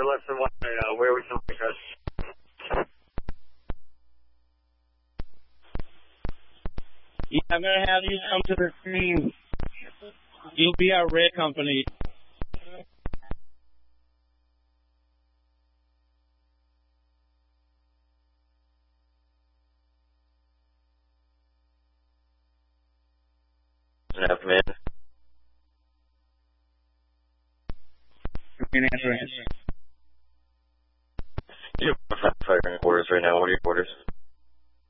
or less than 1 where we can pick us. Yeah, I'm going to have you come to the screen. You'll be our ray company. Snap, man. You're firing orders right now. What are your orders?